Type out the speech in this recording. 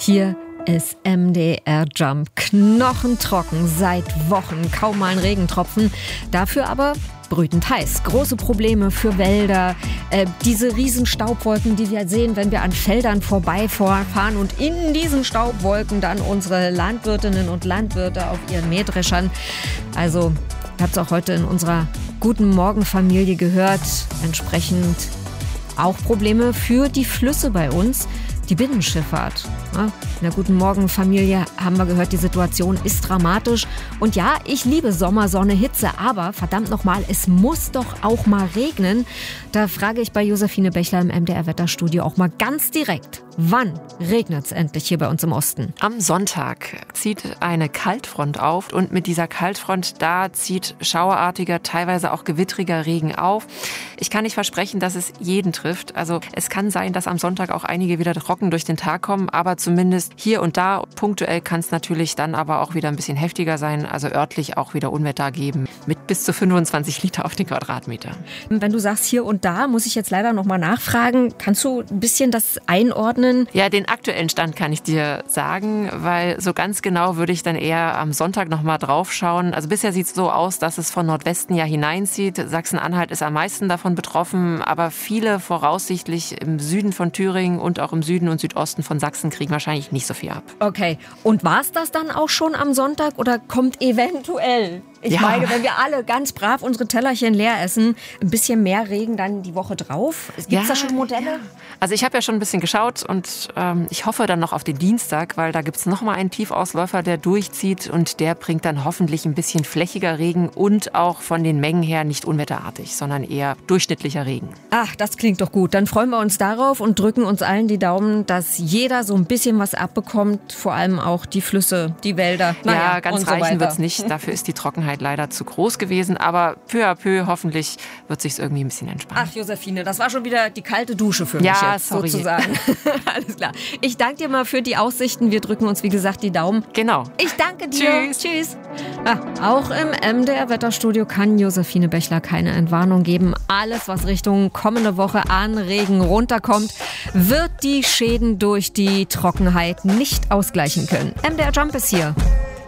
Hier ist MDR Jump. Knochentrocken seit Wochen, kaum mal ein Regentropfen. Dafür aber brütend heiß. Große Probleme für Wälder. Diese riesen Staubwolken, die wir sehen, wenn wir an Feldern vorbeifahren und in diesen Staubwolken dann unsere Landwirtinnen und Landwirte auf ihren Mähdreschern. Also, ihr habt es auch heute in unserer Guten Morgen-Familie gehört. Entsprechend auch Probleme für die Flüsse bei uns. Die Binnenschifffahrt. In der Guten Morgen-Familie haben wir gehört, die Situation ist dramatisch. Und ja, ich liebe Sommer, Sonne, Hitze, aber verdammt nochmal, es muss doch auch mal regnen. Da frage ich bei Josephine Bechler im MDR-Wetterstudio auch mal ganz direkt, wann regnet es endlich hier bei uns im Osten? Am Sonntag zieht eine Kaltfront auf und mit dieser Kaltfront, da zieht schauerartiger, teilweise auch gewittriger Regen auf. Ich kann nicht versprechen, dass es jeden trifft. Also es kann sein, dass am Sonntag auch einige wieder trocken durch den Tag kommen, aber zumindest hier und da punktuell kann es natürlich dann aber auch wieder ein bisschen heftiger sein, also örtlich auch wieder Unwetter geben mit bis zu 25 Liter auf den Quadratmeter. Wenn du sagst hier und da, muss ich jetzt leider nochmal nachfragen, kannst du ein bisschen das einordnen? Ja, den aktuellen Stand kann ich dir sagen, weil so ganz genau würde ich dann eher am Sonntag nochmal drauf schauen. Also bisher sieht es so aus, dass es von Nordwesten ja hineinzieht. Sachsen-Anhalt ist am meisten davon betroffen, aber viele voraussichtlich im Süden von Thüringen und auch im Süden und Südosten von Sachsen kriegen wahrscheinlich nicht so viel ab. Okay, und war es das dann auch schon am Sonntag oder kommt eventuell, ich meine, wenn wir alle ganz brav unsere Tellerchen leer essen, ein bisschen mehr Regen dann die Woche drauf? Gibt es da schon Modelle? Ja. Also ich habe ja schon ein bisschen geschaut und ich hoffe dann noch auf den Dienstag, weil da gibt es nochmal einen Tiefausläufer, der durchzieht und der bringt dann hoffentlich ein bisschen flächiger Regen und auch von den Mengen her nicht unwetterartig, sondern eher durchschnittlicher Regen. Ach, das klingt doch gut. Dann freuen wir uns darauf und drücken uns allen die Daumen, dass jeder so ein bisschen was abbekommt, vor allem auch die Flüsse, die Wälder. Ja, ganz reichen wird es nicht. Dafür ist die Trockenheit leider zu groß gewesen, aber peu à peu hoffentlich wird sich irgendwie ein bisschen entspannen. Ach, Josephine, das war schon wieder die kalte Dusche für mich jetzt, sorry. Sozusagen. Alles klar. Ich danke dir mal für die Aussichten. Wir drücken uns, wie gesagt, die Daumen. Genau. Ich danke dir. Tschüss. Auch im MDR-Wetterstudio kann Josephine Bechler keine Entwarnung geben. Alles, was Richtung kommende Woche an Regen runterkommt, wird die Schäden durch die Trockenheit nicht ausgleichen können. MDR Jump ist hier.